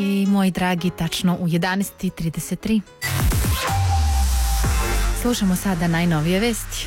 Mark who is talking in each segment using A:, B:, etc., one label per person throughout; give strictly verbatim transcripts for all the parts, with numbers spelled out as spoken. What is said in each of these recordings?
A: I moji dragi, tačno u jedanaest i trideset tri. Slušamo sada najnovije vesti.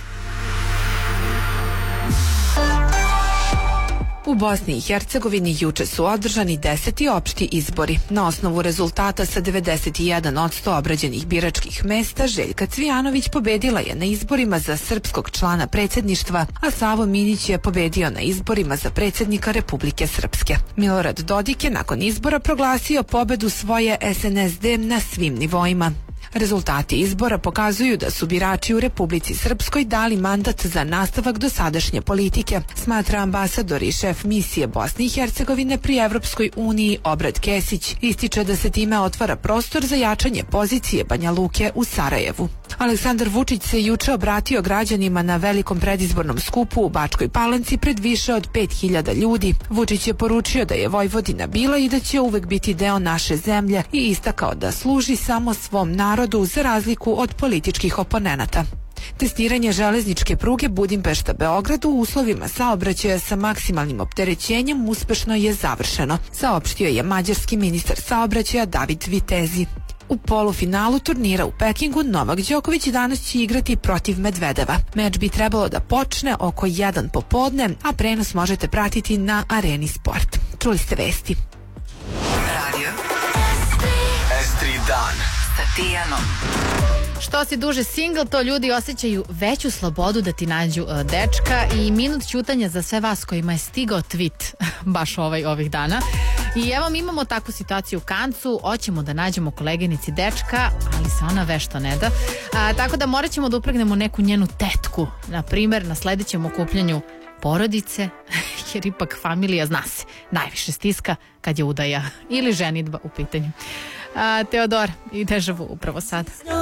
B: U Bosni i Hercegovini juče su održani deseti opšti izbori. Na osnovu rezultata sa devedeset jedan posto obrađenih biračkih mesta, Željka Cvijanović pobedila je na izborima za srpskog člana predsjedništva, a Savo Minić je pobedio na izborima za predsjednika Republike Srpske. Milorad Dodik je nakon izbora proglasio pobedu svoje S N S D na svim nivoima. Rezultati izbora pokazuju da su birači u Republici Srpskoj dali mandat za nastavak dosadašnje politike, smatra ambasador i šef misije Bosne i Hercegovine pri Evropskoj uniji Obrad Kesić. Ističe da se time otvara prostor za jačanje pozicije Banja Luke u Sarajevu. Aleksandar Vučić se juče obratio građanima na velikom predizbornom skupu u Bačkoj Palanci pred više od pet hiljada ljudi. Vučić je poručio da je Vojvodina bila i da će uvek biti deo naše zemlje i istakao da služi samo svom narodu za razliku od političkih oponenata. Testiranje železničke pruge Budimpešta-Beograd u uslovima saobraćaja sa maksimalnim opterećenjem uspešno je završeno, saopštio je mađarski ministar saobraćaja David Vitezi. U polufinalu turnira u Pekingu Novak Đoković danas će igrati protiv Medvedeva. Meč bi trebalo da počne oko jedan popodne, a prenos možete pratiti na Areni Sport. Čuli ste vesti.
C: Radio S tri dan sa Tijanom.
A: Što si duže single, to ljudi osjećaju veću slobodu da ti nađu uh, dečka i minut ćutanja za sve vas kojima je stigao tweet baš ovaj ovih dana. I evo mi imamo takvu situaciju u Kancu, hoćemo da nađemo koleginici dečka, ali se ona vešto ne da. A, tako da morat ćemo da upregnemo neku njenu tetku, na primjer na sledećem okupljanju porodice, jer ipak familija zna se, najviše stiska kad je udaja ili ženidba u pitanju. A, Teodor i Dežavu upravo sad.